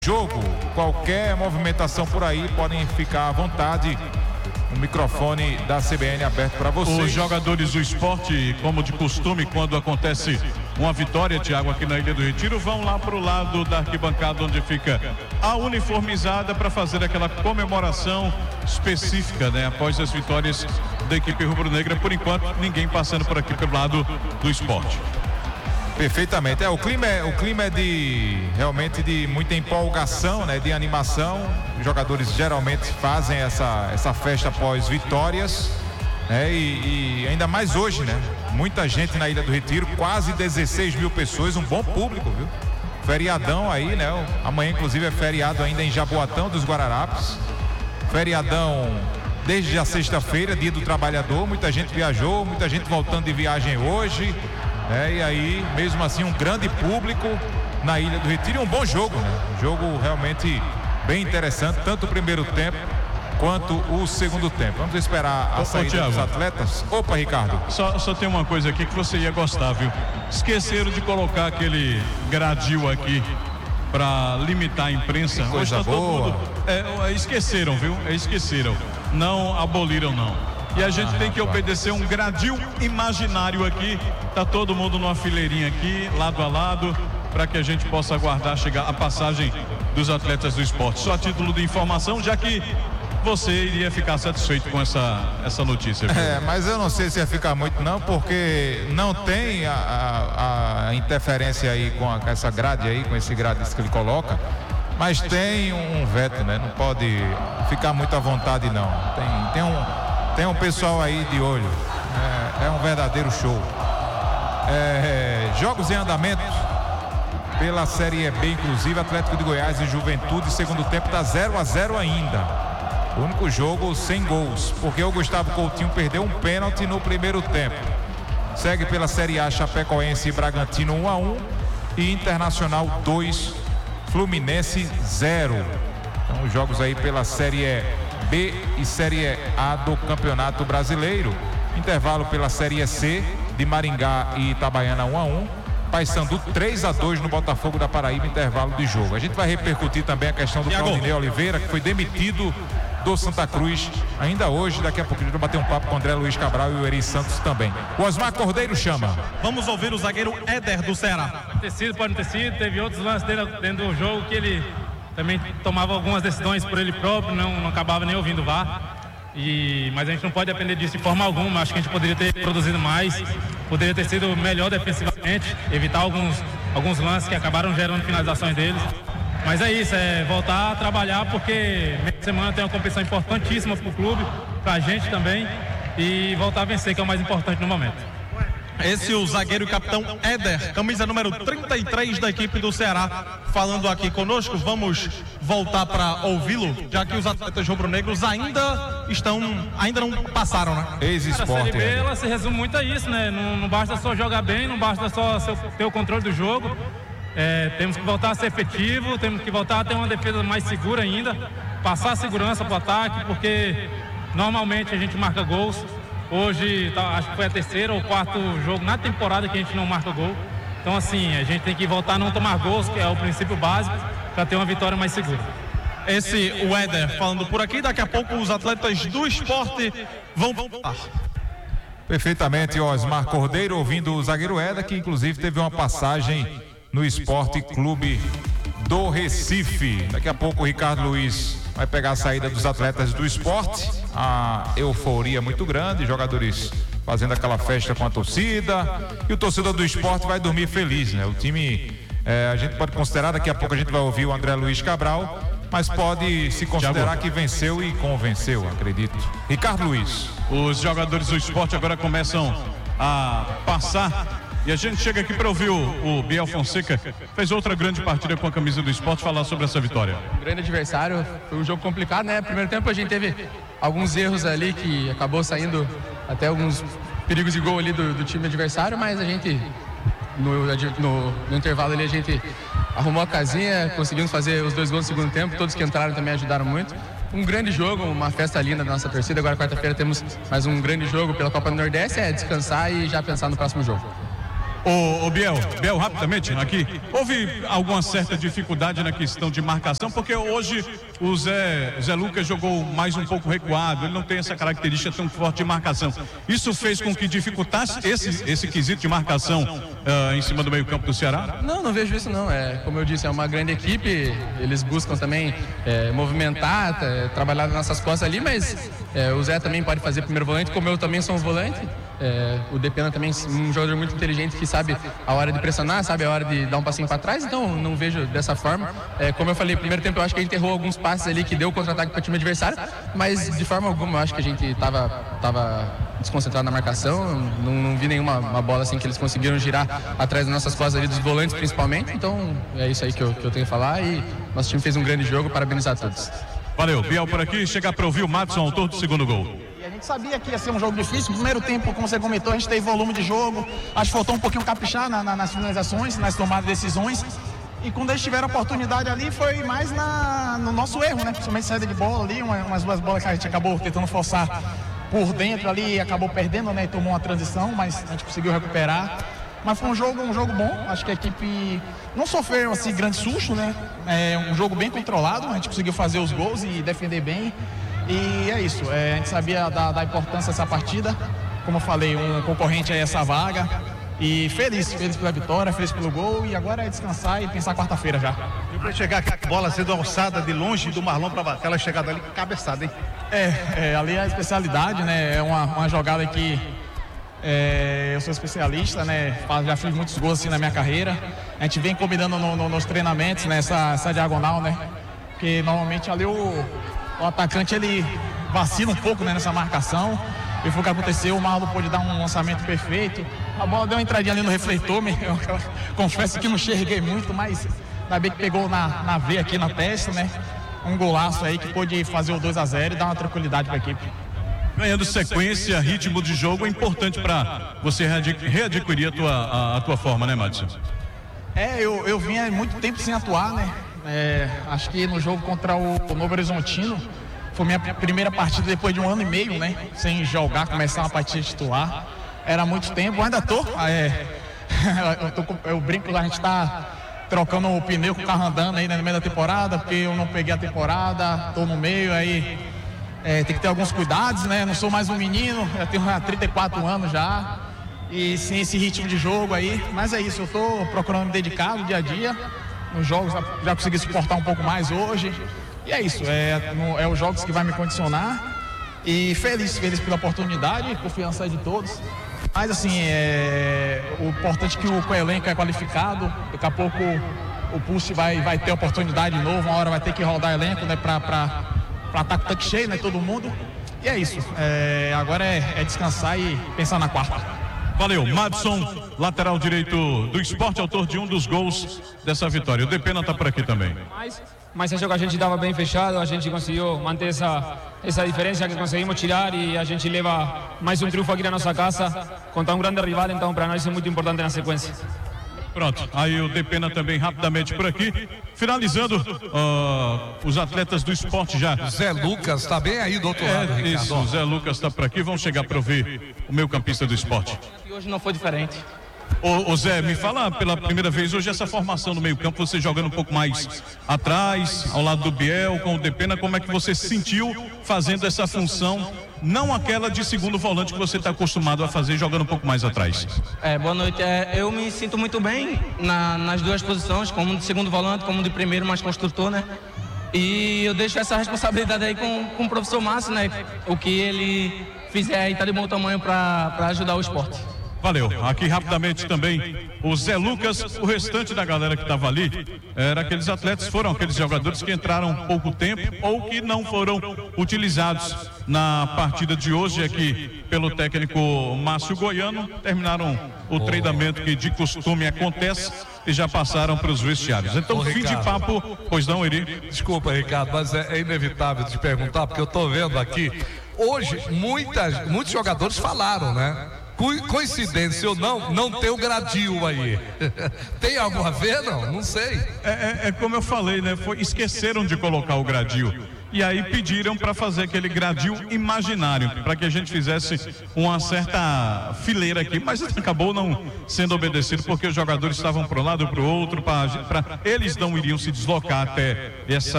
jogo. Qualquer movimentação por aí, podem ficar à vontade. O microfone da CBN aberto para vocês. Os jogadores do esporte, como de costume, quando acontece uma vitória, Thiago, aqui na Ilha do Retiro, vão lá para o lado da arquibancada onde fica a uniformizada para fazer aquela comemoração específica, né? Após as vitórias da equipe rubro-negra. Por enquanto, ninguém passando por aqui pelo lado do esporte. Perfeitamente. O clima é realmente de muita empolgação, né? De animação. Os jogadores geralmente fazem essa festa após vitórias, né? E ainda mais hoje, né? Muita gente na Ilha do Retiro, quase 16 mil pessoas, um bom público, viu? Feriadão aí, né? Amanhã, inclusive, é feriado ainda em Jaboatão dos Guararapes. Feriadão desde a sexta-feira, dia do trabalhador. Muita gente viajou, muita gente voltando de viagem hoje. E aí, mesmo assim, um grande público na Ilha do Retiro e um bom jogo, né? Um jogo realmente bem interessante, tanto o primeiro tempo quanto o segundo tempo. Vamos esperar a saída dos atletas. Opa, Ricardo. Só tem uma coisa aqui que você ia gostar, viu? Esqueceram de colocar aquele gradil aqui para limitar a imprensa. Que coisa boa. Esqueceram, viu? Esqueceram. Não aboliram, não. E a gente tem que obedecer um gradil imaginário aqui. Tá todo mundo numa fileirinha aqui, lado a lado, para que a gente possa aguardar chegar a passagem dos atletas do esporte. Só a título de informação, já que você iria ficar satisfeito com essa notícia. Viu? Mas eu não sei se ia ficar muito não, porque não tem a interferência aí com essa grade aí, com esse grade que ele coloca. Mas tem um veto, né? Não pode ficar muito à vontade não. Tem um pessoal aí de olho. É um verdadeiro show. Jogos em andamento pela Série B, inclusive Atlético de Goiás e Juventude, segundo tempo tá 0-0 ainda. O único jogo sem gols, porque o Gustavo Coutinho perdeu um pênalti no primeiro tempo. Segue pela Série A Chapecoense e Bragantino 1-1 e Internacional 2, Fluminense 0. Então os jogos aí pela Série B e Série A do Campeonato Brasileiro. Intervalo pela Série C de Maringá e Itabaiana 1-1. Paysandu 3-2 no Botafogo da Paraíba, intervalo de jogo. A gente vai repercutir também a questão do Claudinei Oliveira, que foi demitido do Santa Cruz ainda hoje. Daqui a pouco a gente vai bater um papo com o André Luiz Cabral e o Eri Santos também. O Osmar Cordeiro chama. Vamos ouvir o zagueiro Éder do Ceará. Pode não ter sido, teve outros lances dentro do jogo que ele também tomava algumas decisões por ele próprio, não acabava nem ouvindo o VAR. Mas a gente não pode depender disso de forma alguma. Acho que a gente poderia ter produzido mais, poderia ter sido melhor defensivamente, evitar alguns lances que acabaram gerando finalizações deles. Mas é isso, voltar a trabalhar, porque meia semana tem uma competição importantíssima para o clube, para a gente também, e voltar a vencer, que é o mais importante no momento. Esse é o zagueiro e capitão Éder, camisa número 33 da equipe do Ceará, falando aqui conosco. Vamos voltar para ouvi-lo, já que os atletas rubro-negros ainda não passaram, né? Ex-esporte. A Série B, ela se resume muito a isso, né? Não basta só jogar bem, não basta só ter o controle do jogo. Temos que voltar a ser efetivo, temos que voltar a ter uma defesa mais segura ainda, passar segurança para o ataque, porque normalmente a gente marca gols. Hoje, acho que foi a terceira ou quarto jogo na temporada que a gente não marca gol. Então, assim, a gente tem que voltar a não tomar gols, que é o princípio básico, para ter uma vitória mais segura. O Éder falando por aqui. Daqui a pouco os atletas do esporte vão voltar. Perfeitamente, Osmar Cordeiro, ouvindo o zagueiro Éder, que inclusive teve uma passagem no Esporte Clube do Recife. Daqui a pouco o Ricardo Luiz vai pegar a saída dos atletas do esporte. A euforia muito grande, jogadores fazendo aquela festa com a torcida, e o torcedor do esporte vai dormir feliz, né? O time, a gente pode considerar, daqui a pouco a gente vai ouvir o André Luiz Cabral, mas pode se considerar que venceu e convenceu, acredito. Ricardo Luiz. Os jogadores do esporte agora começam a passar. E a gente chega aqui para ouvir o Biel Fonseca, fez outra grande partida com a camisa do esporte, falar sobre essa vitória. Um grande adversário, foi um jogo complicado, né? Primeiro tempo a gente teve alguns erros ali que acabou saindo até alguns perigos de gol ali do time adversário, mas a gente, no intervalo ali, a gente arrumou a casinha, conseguimos fazer os 2 gols no segundo tempo, todos que entraram também ajudaram muito. Um grande jogo, uma festa linda da nossa torcida. Agora quarta-feira temos mais um grande jogo pela Copa do Nordeste, descansar e já pensar no próximo jogo. Ô Biel, rapidamente aqui, houve alguma certa dificuldade na questão de marcação, porque hoje o Zé Lucas jogou mais um pouco recuado, ele não tem essa característica tão forte de marcação. Isso fez com que dificultasse esse quesito de marcação em cima do meio-campo do Ceará? Não vejo isso não. Como eu disse, é uma grande equipe, eles buscam também movimentar, trabalhar nas nossas costas ali, mas o Zé também pode fazer primeiro volante, como eu também sou um volante. O Depena também é um jogador muito inteligente que sabe a hora de pressionar, sabe a hora de dar um passinho para trás, então não vejo dessa forma. Como eu falei, no primeiro tempo eu acho que a gente errou alguns passes ali que deu contra-ataque para o time adversário, mas de forma alguma eu acho que a gente estava desconcentrado na marcação, não vi nenhuma bola assim que eles conseguiram girar atrás das nossas costas ali, dos volantes principalmente, então é isso aí que eu tenho que falar e nosso time fez um grande jogo, parabenizar a todos. Valeu, Biel por aqui, chegar para ouvir o Madison, autor do segundo gol. A gente sabia que ia ser um jogo difícil. No primeiro tempo, como você comentou, a gente teve volume de jogo. Acho que faltou um pouquinho caprichar nas finalizações, nas tomadas de decisões. E quando eles tiveram a oportunidade ali, foi mais no nosso erro, né? Principalmente saída de bola ali, umas duas bolas que a gente acabou tentando forçar por dentro ali e acabou perdendo, né? E tomou uma transição, mas a gente conseguiu recuperar. Mas foi um jogo bom. Acho que a equipe não sofreu assim grande susto, né? É um jogo bem controlado. A gente conseguiu fazer os gols e defender bem. E é isso, a gente sabia da importância dessa partida, como eu falei, um concorrente a essa vaga, e feliz pela vitória, feliz pelo gol, e agora é descansar e pensar quarta-feira já. E para chegar com a bola sendo alçada de longe do Marlon para bater, ela chegada ali, cabeçada, hein? Ali é a especialidade, né, é uma jogada que eu sou especialista, né, já fiz muitos gols assim na minha carreira, a gente vem combinando nos treinamentos, né, essa diagonal, né, porque normalmente ali o atacante ele vacila um pouco, né, nessa marcação. E foi o que aconteceu, o Marlon pôde dar um lançamento perfeito. A bola deu uma entradinha ali no refletor, eu confesso que não enxerguei muito, mas ainda bem que pegou na veia aqui na testa, né? Um golaço aí que pôde fazer o 2-0 e dar uma tranquilidade para a equipe. Ganhando sequência, ritmo de jogo é importante para você readquirir a tua forma, né, Madison? Eu vinha muito tempo sem atuar, né? Acho que no jogo contra o Novo Horizontino foi minha primeira partida depois de 1 ano e meio, né? Sem jogar, começar uma partida titular. Era muito tempo, ainda tô. Eu brinco, a gente tá trocando o pneu com o carro andando aí no meio da temporada, porque eu não peguei a temporada, tô no meio, aí tem que ter alguns cuidados, né? Não sou mais um menino, já tenho 34 anos já. E sem esse ritmo de jogo aí, mas é isso, eu tô procurando me dedicar no dia a dia. Nos jogos já consegui suportar um pouco mais hoje. E é isso, é os jogos que vai me condicionar. E feliz pela oportunidade, confiança de todos. Mas assim, o importante é que o elenco é qualificado. Daqui a pouco o Pulse vai ter oportunidade de novo. Uma hora vai ter que rodar elenco, né, pra estar com o tanque cheio, né, todo mundo. E é isso, agora é descansar e pensar na quarta. Valeu, Madison, lateral direito do Sport, autor de um dos gols dessa vitória. O Depena tá por aqui também. Mas achou que a gente estava bem fechado, a gente conseguiu manter essa diferença que conseguimos tirar e a gente leva mais um triunfo aqui na nossa casa contra um grande rival, então para nós é muito importante na sequência. Pronto, aí o Depena também rapidamente por aqui, finalizando os atletas do Sport já. Zé Lucas está bem aí do outro lado, Ricardo. Isso, o Zé Lucas está por aqui, vamos chegar para ouvir o meio campista do Sport. E hoje não foi diferente. Ô Zé, me fala pela primeira vez hoje essa formação no meio campo, você jogando um pouco mais atrás, ao lado do Biel, com o Depena, como é que você se sentiu fazendo essa função, não aquela de segundo volante que você está acostumado a fazer, jogando um pouco mais atrás? Boa noite, eu me sinto muito bem nas duas posições, como de segundo volante, como de primeiro, mais construtor, né? E eu deixo essa responsabilidade aí com o professor Márcio, né? O que ele fizer aí tá de bom tamanho para ajudar o esporte. Valeu. Aqui rapidamente também o Zé Lucas, o restante da galera que estava ali, foram aqueles jogadores que entraram pouco tempo ou que não foram utilizados na partida de hoje aqui pelo técnico Márcio Goiano, terminaram o treinamento que de costume acontece e já passaram para os vestiários. Então, fim de papo, pois não, Eri? Desculpa, Ricardo, mas é inevitável te perguntar, porque eu estou vendo aqui, hoje muitos jogadores falaram, né? Coincidência ou não tem o gradil aí. Tem algo a ver, não? Não sei. Como eu falei, né? Esqueceram de colocar o gradil. e aí pediram para fazer aquele gradil imaginário, para que a gente fizesse uma certa fileira aqui, mas acabou não sendo obedecido, porque os jogadores estavam para um lado, para o outro, eles não iriam se deslocar até essa